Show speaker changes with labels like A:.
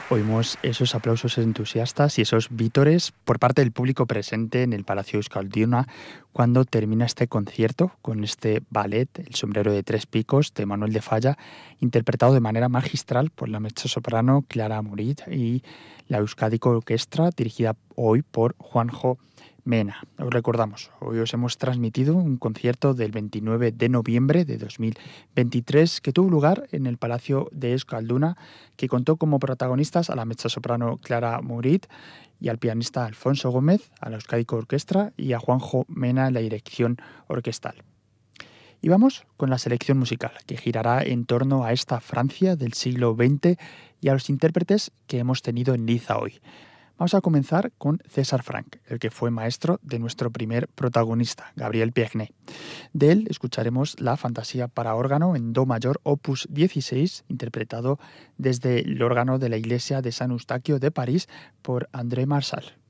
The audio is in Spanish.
A: Oímos esos aplausos entusiastas y esos vítores por parte del público presente en el Palacio Euskalduna cuando termina este concierto con este ballet, El sombrero de tres picos, de Manuel de Falla, interpretado de manera magistral por la mezzosoprano Clara Murit y la Euskadico Orquestra, dirigida hoy por Juanjo Mena. Os recordamos, hoy os hemos transmitido un concierto del 29 de noviembre de 2023 que tuvo lugar en el Palacio de Euskalduna, que contó como protagonistas a la mezzosoprano Clara Murit y al pianista Alfonso Gómez, a la Euskadico Orquestra y a Juanjo Mena en la dirección orquestal. Y vamos con la selección musical, que girará en torno a esta Francia del siglo XX y a los intérpretes que hemos tenido en Niza hoy. Vamos a comenzar con César Franck, el que fue maestro de nuestro primer protagonista, Gabriel Pierné. De él escucharemos la Fantasía para órgano en Do mayor, opus 16, interpretado desde el órgano de la iglesia de San Eustaquio de París por André Marchal.